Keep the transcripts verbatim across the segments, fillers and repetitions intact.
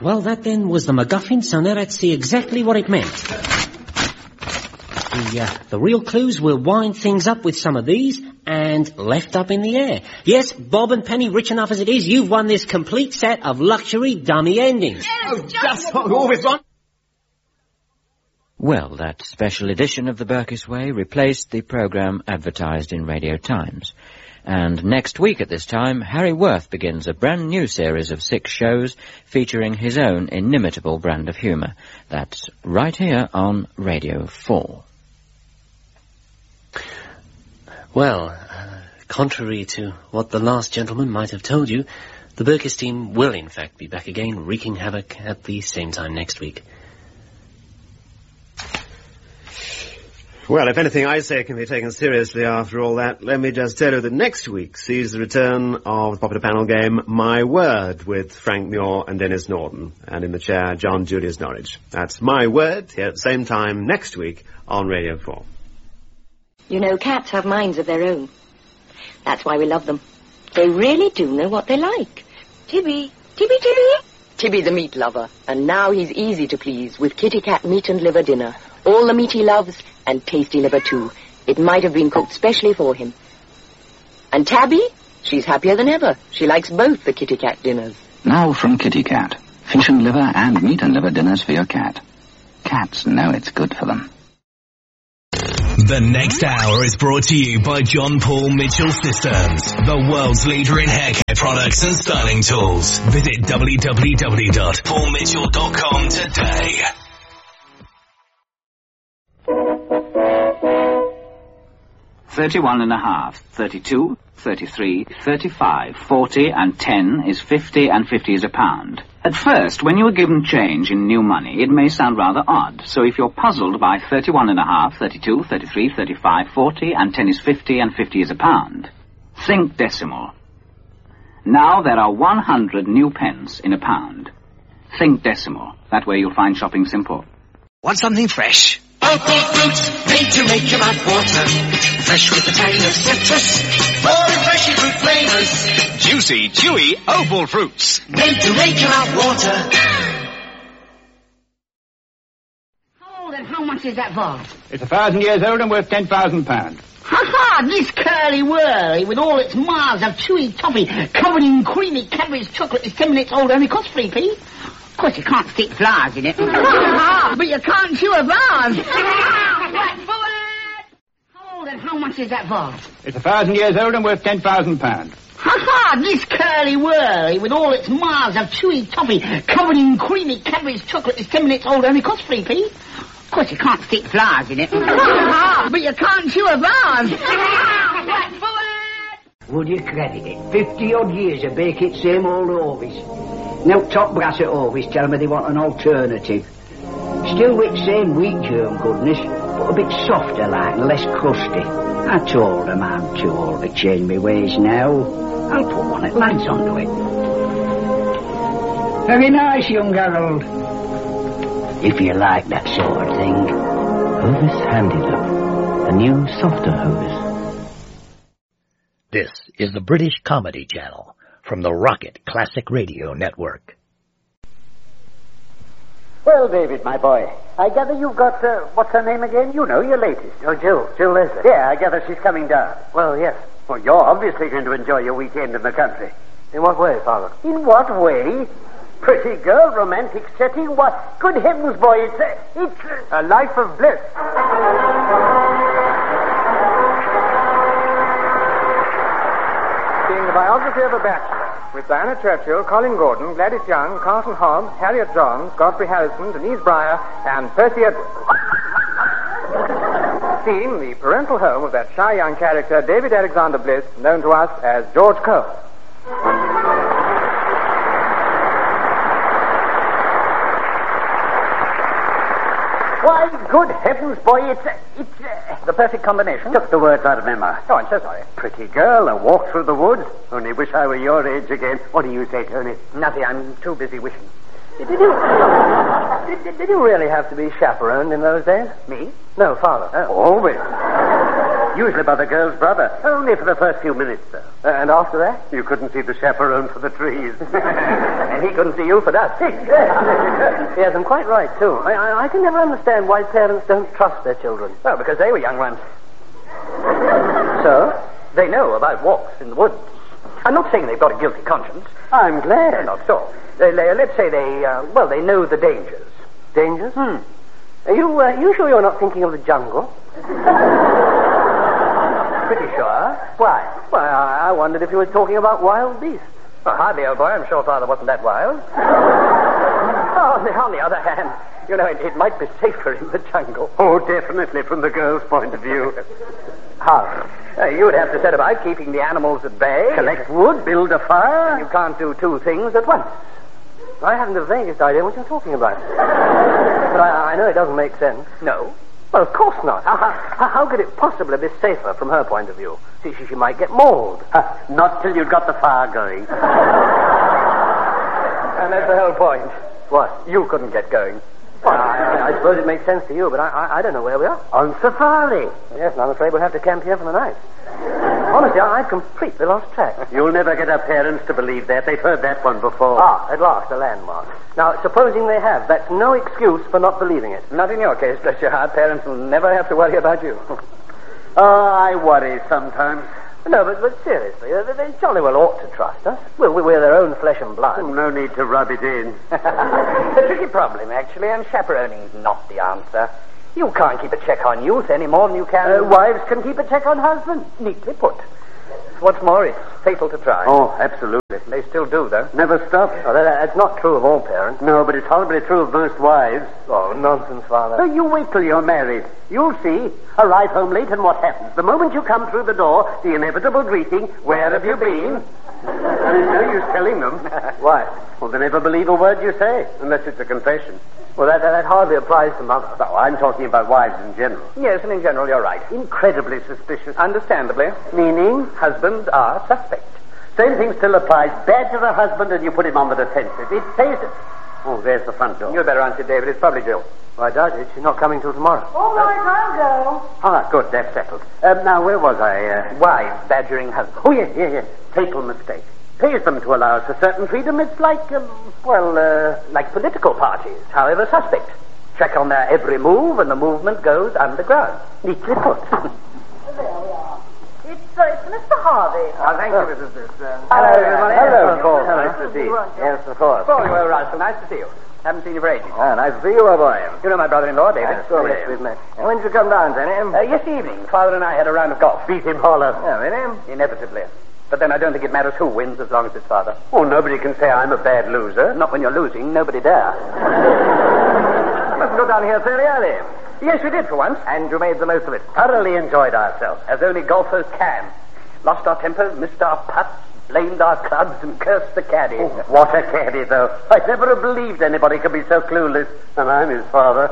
Well, that then was the MacGuffin, so now let's see exactly what it meant. The, uh, the real clues will wind things up with some of these and left up in the air. Yes, Bob and Penny, rich enough as it is, you've won this complete set of luxury dummy endings. Yes, oh, just what we always want. Well, that special edition of the Burkiss Way replaced the programme advertised in Radio Times. And next week at this time, Harry Worth begins a brand new series of six shows featuring his own inimitable brand of humour. That's right here on Radio four. Well, uh, contrary to what the last gentleman might have told you, the Burkiss team will in fact be back again, wreaking havoc at the same time next week. Well, if anything I say can be taken seriously after all that, let me just tell you that next week sees the return of the popular panel game My Word with Frank Muir and Dennis Norton, and in the chair, John Julius Norwich. That's My Word, here at the same time next week on Radio four. You know, cats have minds of their own. That's why we love them. They really do know what they like. Tibby, Tibby, Tibby. Tibby the meat lover, and now he's easy to please with Kitty Cat meat and liver dinner. All the meat he loves, and tasty liver too. It might have been cooked specially for him. And Tabby? She's happier than ever. She likes both the Kitty Cat dinners. Now from Kitty Cat. Fish and liver and meat and liver dinners for your cat. Cats know it's good for them. The next hour is brought to you by John Paul Mitchell Systems, the world's leader in hair care products and styling tools. Visit w w w dot paul mitchell dot com today. Thirty-one and a half, thirty-two, thirty-three, thirty-five, forty, and ten is fifty, and fifty is a pound. At first, when you are given change in new money, it may sound rather odd. So if you're puzzled by thirty-one and a half, thirty-two, thirty-three, thirty-five, forty, and ten is fifty, and fifty is a pound, think decimal. Now there are one hundred new pence in a pound. Think decimal. That way you'll find shopping simple. Want something fresh? Opal fruit, made to make your mouth water. Fresh with the tang of citrus, more refreshing fruit flavors. Juicy, chewy Opal fruits. Made to make your mouth water. How old and how much is that vase? It's a thousand years old and worth ten thousand pounds. Ha ha! This curly-whirly with all its miles of chewy toffee covered in creamy Cadbury's chocolate is ten minutes old, only costs three p. Of course, you can't stick flowers in it. But you can't chew a vase. How old and how much is that vase? It's a thousand years old and worth ten thousand pounds. Ha ha! This curly-whirly with all its miles of chewy toffee covered in creamy Cadbury's chocolate is ten minutes old, only costs three p. Of course, you can't stick flowers in it. But you can't chew a vase. Would you credit it? Fifty-odd years of bake it same old Orvis. Now top brass at Orvis tell me they want an alternative. Still with same wheat germ goodness, but a bit softer like and less crusty. I told them I'm too old to change my ways now. I'll put one at Lads onto it. Very nice, young Harold. If you like that sort of thing. Hovis Handy Love, a new, softer Hovis. This is the British Comedy Channel from the Rocket Classic Radio Network. Well, David, my boy, I gather you've got, uh, what's her name again? You know, your latest. Oh, Jill. Jill Leslie. Yeah, I gather she's coming down. Well, yes. Well, you're obviously going to enjoy your weekend in the country. In what way, Father? In what way? Pretty girl, romantic setting. What? Good heavens, boy, it's a... It's a, a life of bliss. Being the biography of a bachelor, with Diana Churchill, Colin Gordon, Gladys Young, Carlton Hobbs, Harriet Johns, Godfrey Harrison, Denise Breyer, and Percy Edwards. Theme, the parental home of that shy young character, David Alexander Bliss, known to us as George Cole. Why, good heavens, boy, it's a, it's a... The perfect combination? Took the words out of my mouth. Oh, I'm so sorry. Pretty girl, a walk through the woods. Only wish I were your age again. What do you say, Tony? Nothing, I'm too busy wishing. Did you... did, did, did you really have to be chaperoned in those days? Me? No, Father. Oh. Always. Usually by the girl's brother. Only for the first few minutes, though. Uh, and after that? You couldn't see the chaperone for the trees. And he couldn't see you for that. Yes, and quite right, too. I, I, I can never understand why parents don't trust their children. Well, because they were young ones. So? They know about walks in the woods. I'm not saying they've got a guilty conscience. I'm glad. Not so. Uh, let's say they, uh, well, they know the dangers. Dangers? Hmm. Are you, uh, you sure you're not thinking of the jungle? Pretty sure. Why? Why, I, I wondered if you were talking about wild beasts. Well, hardly, old boy. I'm sure Father wasn't that wild. Oh, on the, on the other hand, you know, it, it might be safer in the jungle. Oh, definitely, from the girl's point of view. How? Uh, you would have to set about keeping the animals at bay. Collect wood, build a fire. You can't do two things at once. I haven't the vaguest idea what you're talking about. But I, I know it doesn't make sense. No? Well, of course not. How, how, how could it possibly be safer from her point of view? See, she, she might get mauled. Uh, not till you've got the fire going. And that's the whole point. What? You couldn't get going. Well, I, I suppose it makes sense to you, but I, I, I don't know where we are. On safari. Yes, and I'm afraid we'll have to camp here for the night. Honestly, I, I've completely lost track. You'll never get our parents to believe that. They've heard that one before. Ah, at last, a landmark. Now, supposing they have, that's no excuse for not believing it. Not in your case, bless your heart. Parents will never have to worry about you. Oh, I worry sometimes. No, but, but seriously, they, they jolly well ought to trust us. We're, we're their own flesh and blood. Oh, no need to rub it in. A tricky problem, actually, and chaperoning's not the answer. You can't keep a check on youth any more than you can... Uh, wives can keep a check on husbands. Neatly put. What's more, it's fatal to try. Oh, absolutely. They still do, though. Never stop. Oh, that, that's not true of all parents. No, but it's horribly true of most wives. Oh, nonsense, Father. So you wait till you're married. You'll see. Arrive home late and what happens? The moment you come through the door, the inevitable greeting, where have you been? There's no use telling them. Why? Well, they never believe a word you say, unless it's a confession. Well, that, that, that hardly applies to mother. No, I'm talking about wives in general. Yes, and in general, you're right. Incredibly suspicious. Understandably. Meaning? Husbands are suspect. Same thing still applies. Badger a husband and you put him on the defensive. It pays it. Oh, there's the front door. You'd better answer, David. It's probably Jill. Well, I doubt it. She's not coming till tomorrow. All right, I'll go. Ah, good. That's settled. Um, now, where was I? Uh... Wives badgering husbands. Oh, yes, yes, yes. Fatal mistake. Pays them to allow us a certain freedom. It's like, um, well, uh, like political parties, however suspect. Check on their every move, and the movement goes underground. Neatly put. There we are. It's, uh, it's Mister Harvey. Oh, thank you, Missus Biston. Hello, everybody. Hello, of course. Hello. Nice to see you. Yes, of course. Oh, well, Russell, nice to see you. Haven't seen you for ages. Ah, nice to see you, old boy. You know my brother-in-law, David. Yes, yes, we've met. And when did you come down, Tenny? Uh, yesterday evening, Father and I had a round of golf. Beat him hollow. Yeah, really? Inevitably. But then I don't think it matters who wins as long as it's Father. Oh, nobody can say I'm a bad loser. Not when you're losing. Nobody dare. Must go down here fairly early. Yes, we did for once. And you made the most of it. Thoroughly enjoyed ourselves. As only golfers can. Lost our tempers, missed our putts, blamed our clubs, and cursed the caddy. Oh, what a caddy, though. I never have believed anybody could be so clueless. And I'm his father.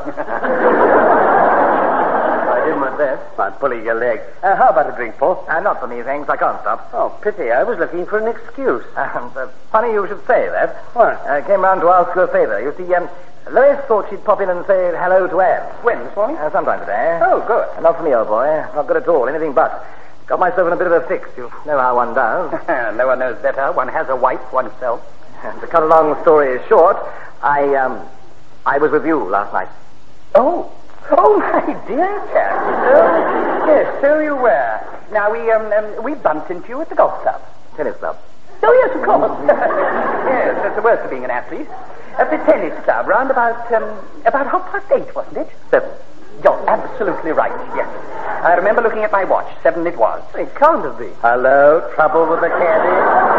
I did my best. I'm pulling your leg. Uh, how about a drink, Paul? Uh, not for me, thanks. I can't stop. Oh, pity. I was looking for an excuse. Um, uh, funny you should say that. What? I came round to ask you a favour. You see, um, Lois thought she'd pop in and say hello to Anne. When, this morning? Uh, sometime today. Oh, good. Uh, not for me, old boy. Not good at all. Anything but. Got myself in a bit of a fix. You know how one does. No one knows better. One has a wife oneself. And to cut a long story short, I, um, I was with you last night. Oh. Oh, my dear chap. Oh, yes, so you were. Now, we, um, um, we bumped into you at the golf club. Tennis club. Oh, yes, of course. Yes, that's the worst of being an athlete. At the tennis club, round about, um, about half past eight, wasn't it? Seven. You're absolutely right, yes. I remember looking at my watch. Seven it was. It can't have been. Hello, trouble with the caddy?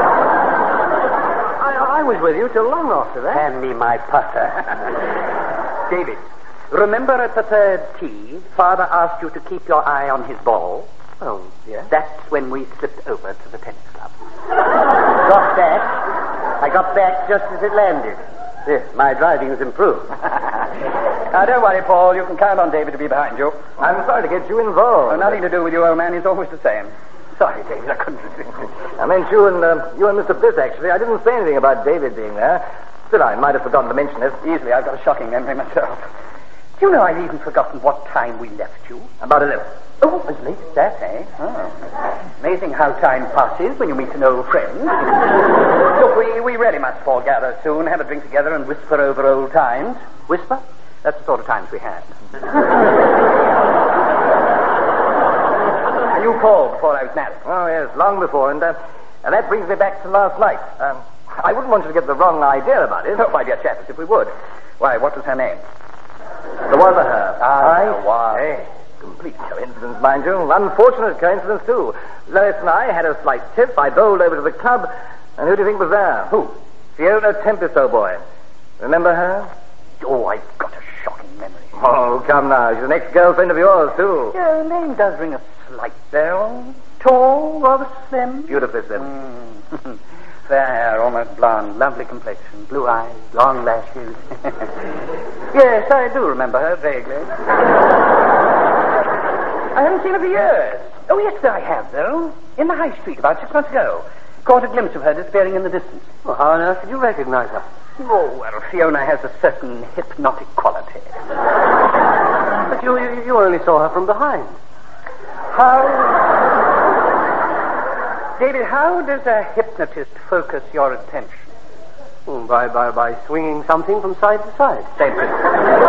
I, I was with you till long after that. Hand me my putter. David, remember at the third tee, Father asked you to keep your eye on his ball? Oh, yes? That's when we slipped over to the tennis club. Got back. I got back just as it landed. Yes, my driving's improved. Now, don't worry, Paul. You can count on David to be behind you. I'm sorry to get you involved. Well, nothing to do with you, old man. He's always the same. Sorry, David. I couldn't resist. I meant you and uh, you and Mister Bliss, actually. I didn't say anything about David being there. Still, I might have forgotten to mention it. Easily. I've got a shocking memory myself. Do you know, I've even forgotten what time we left you? About eleven. Oh, as late as that, eh? Oh. Amazing how time passes when you meet an old friend. Look, we, we really must foregather soon, have a drink together and whisper over old times. Whisper? That's the sort of times we had. And you called before I was married. Oh, yes, long before, and, uh, and that brings me back to last night. Um, I wouldn't want you to get the wrong idea about it. Oh, my dear chap, as if we would. Why, what was her name? There was a her. Ah, why? Hey, complete coincidence, mind you. Unfortunate coincidence, too. Lois and I had a slight tiff. I bowled over to the club, and who do you think was there? Who? Fiona Tempest, old boy. Remember her? Oh, I've got a shocking memory. Oh, come now. She's an ex-girlfriend of yours, too. Yeah, her name does ring a slight bell. Tall, rather slim. Beautifully slim. Mm. Fair hair, almost blonde, lovely complexion, blue eyes, long lashes. Yes, I do remember her vaguely. I haven't seen her for years. Oh, yes, I have, though. In the High Street about six months ago. Caught a glimpse of her disappearing in the distance. Well, how on earth did you recognize her? Oh, well, Fiona has a certain hypnotic quality. But you, you, you only saw her from behind. How... David, how does a hypnotist focus your attention? Hmm, by, by, by swinging something from side to side. Same principle.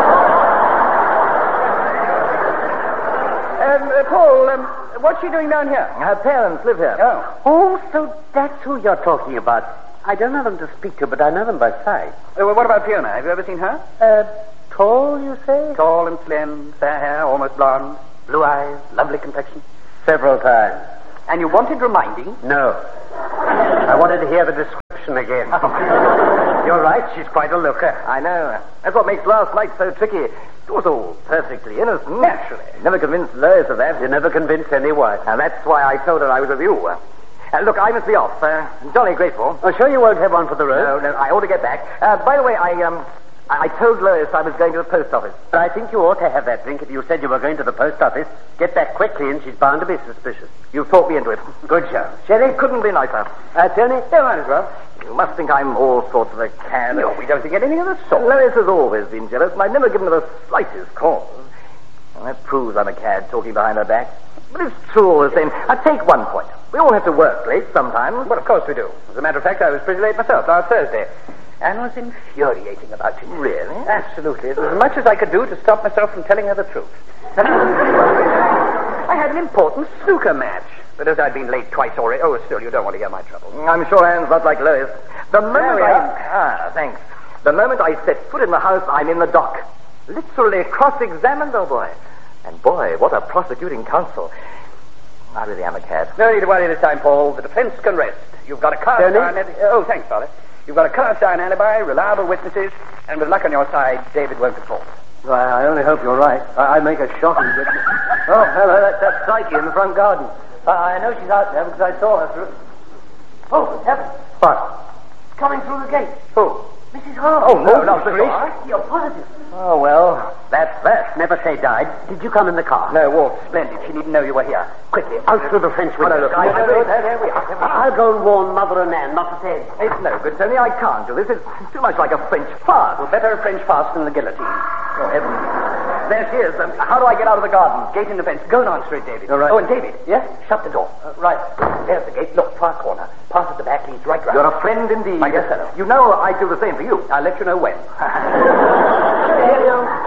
um, uh, Paul, um, what's she doing down here? Her parents live here. Oh. Oh, so that's who you're talking about. I don't know them to speak to, but I know them by sight. Uh, well, what about Fiona? Have you ever seen her? Uh, tall, you say? Tall and slim, fair hair, almost blonde, blue eyes, lovely complexion. Several times. And you wanted reminding? No. I wanted to hear the description again. You're right, she's quite a looker. I know. That's what makes last night so tricky. It was all perfectly innocent. Naturally. Never convinced Lois of that. You never convinced anyone. And that's why I told her I was with you. Uh, look, I must be off. Uh, jolly grateful. Oh, sure you won't have one for the road? No, no, I ought to get back. Uh, by the way, I, um... I told Lois I was going to the post office. But I think you ought to have that drink if you said you were going to the post office. Get back quickly and she's bound to be suspicious. You've talked me into it. Good show. Sherry, couldn't be nicer. Uh, Tony? Yeah, might as well. You must think I'm all sorts of a cad. No, we don't think anything of the sort. Lois has always been jealous, and I've never given her the slightest cause. Well, that proves I'm a cad talking behind her back. But it's true all the same. I take one point. We all have to work late sometimes. Well, of course we do. As a matter of fact, I was pretty late myself last Thursday. Anne was infuriating about it. Really? Absolutely. It was as much as I could do to stop myself from telling her the truth. I had an important snooker match. But as I'd been late twice already... Oh, still, you don't want to hear my trouble. I'm sure Anne's not like Lois. The moment I... are. Ah, thanks. The moment I set foot in the house, I'm in the dock. Literally cross-examined, oh boy. And boy, what a prosecuting counsel. I really am a cad. No need to worry this time, Paul. The defense can rest. You've got a cast iron... Oh, thanks, Father. You've got a cast iron alibi, reliable witnesses, and with luck on your side, David won't be caught. Well, I only hope you're right. I, I make a shocking witness. Oh, hello, that's, that's Psyche in the front garden. Uh, I know she's out there because I saw her through... Oh, heavens. What? Coming through the gate. Who? Missus Hall. Oh, no, not Missus You're positive. Oh, well, that's that. Never say died. Did you come in the car? No, walked. Splendid. She needn't know you were here. Quickly, out through the French window. Oh, no, look. I, No, no, there, there we are. There we are. I'll go and warn Mother and Anne not to say anything. It's no good, Tony. I can't do this. It's too much like a French farce. Well, better a French farce than the guillotine. Oh, heavens. There she is. Um, how do I get out of the garden? Gate in the fence. Go and answer it, David. All right. Oh, and David. Yes? Shut the door. Uh, right. There's the gate. Look, far corner. Pass at the back, leads right round. You're a friend indeed. My dear fellow. You know I'd do the same for you. I'll let you know when. Here you go.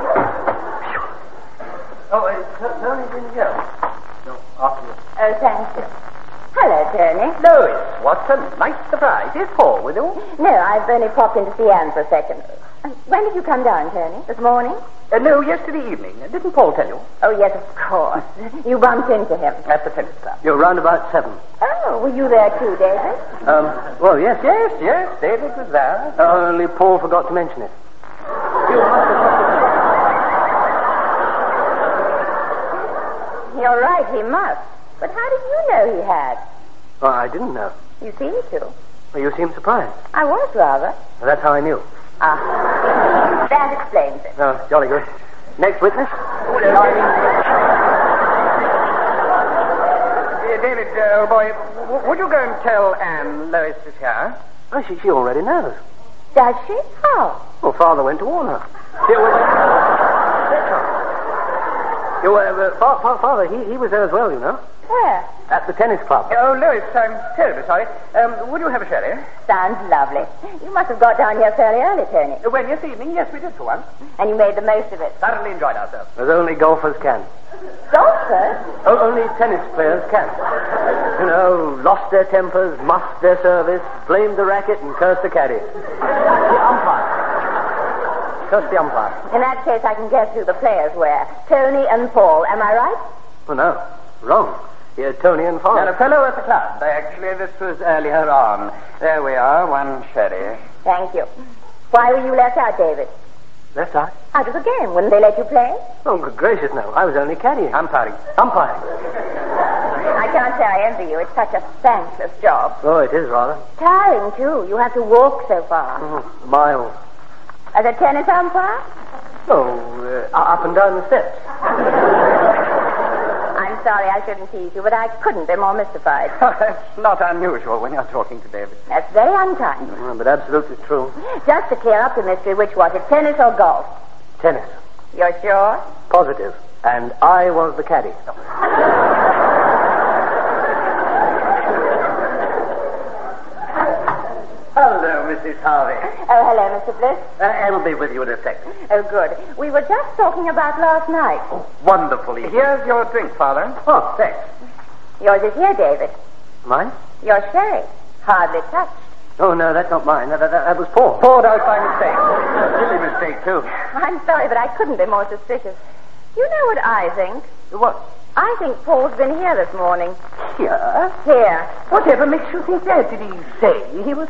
Oh, uh, Tony's in here. No, after you. Oh, thank you. Hello, Tony. Lois, what a nice surprise. Is Paul with you? No, I've only popped in to see Anne for a second. Uh, when did you come down, Tony? This morning? Uh, no, yesterday evening. Didn't Paul tell you? Oh, yes, of course. You bumped into him. At the tennis club. You're round about seven. Oh, were you there too, David? Um, well, yes. Yes, yes, David was there. Uh, only Paul forgot to mention it. You're right, he must. But how did you know he had? Well, I didn't know. You seemed to. Well, you seemed surprised. I was, rather. Well, that's how I knew. Ah. That explains it. Oh, jolly good. Next witness? Uh, David, uh, old boy, w- would you go and tell Anne Lois is here? Oh, she, she already knows. Does she? How? Well, Father went to warn her. Here we You, uh, uh, fa- fa- Father, he, he was there as well, you know. Where? At the tennis club. Oh, Lois, I'm terribly sorry. Um, would you have a sherry? Sounds lovely. You must have got down here fairly early, Tony. When, this evening? Yes, we did for once. And you made the most of it. Thoroughly enjoyed ourselves. As only golfers can. Golfers? Oh, only tennis players can. You know, lost their tempers, muffed their service, blamed the racket, and cursed the caddy. The umpire. Cursed the umpire. In that case, I can guess who the players were. Tony and Paul. Am I right? Oh, no. Wrong. Here, Tony and Paul. And a fellow at the club. Actually, this was earlier on. There we are, one sherry. Thank you. Why were you left out, David? Left out? Out of the game. Wouldn't they let you play? Oh, good gracious, no. I was only caddying. Umpiring. Umpiring. I can't say I envy you. It's such a thankless job. Oh, it is rather. Tiring, too. You have to walk so far. Oh, miles. As a tennis umpire? Oh, uh, up and down the steps. I'm sorry I shouldn't tease you, but I couldn't be more mystified. That's not unusual when you're talking to David. That's very unkind. Mm, but absolutely true. Just to clear up the mystery, which was it, tennis or golf? Tennis. You're sure? Positive. And I was the caddy. Hello, Missus Harvey. Oh, hello, Mister Bliss. Uh, I'll be with you in a second. Oh, good. We were just talking about last night. Oh, wonderful evening. Here's your drink, Father. Oh, thanks. Yours is here, David. Mine? Your sherry. Hardly touched. Oh, no, that's not mine. That, that, that was Paul. Poured out by mistake. Silly mistake, too. I'm sorry, but I couldn't be more suspicious. You know what I think? What? I think Paul's been here this morning. Here? Here. Whatever makes you think that? Did he say he was